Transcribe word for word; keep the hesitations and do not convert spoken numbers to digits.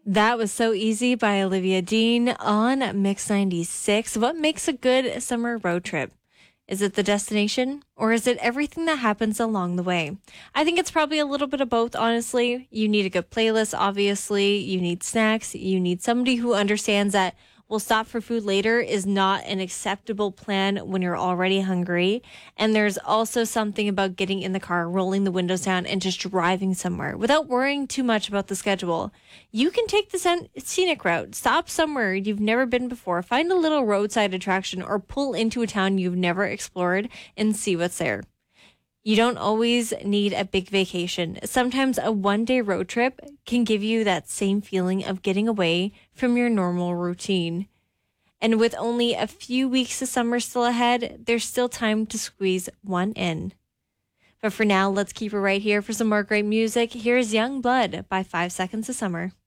That was So Easy by Olivia Dean on Mix ninety-six. What makes a good summer road trip? Is it the destination or is it everything that happens along the way? I think it's probably a little bit of both, honestly. You need a good playlist, obviously. You need snacks. You need somebody who understands that we'll stop for food later is not an acceptable plan when you're already hungry. And there's also something about getting in the car, rolling the windows down, and just driving somewhere without worrying too much about the schedule. You can take the scen- scenic route, stop somewhere you've never been before, find a little roadside attraction, or pull into a town you've never explored and see what's there. You don't always need a big vacation. Sometimes a one-day road trip can give you that same feeling of getting away from your normal routine. And with only a few weeks of summer still ahead, there's still time to squeeze one in. But for now, let's keep it right here for some more great music. Here's Young Blood by Five Seconds of Summer.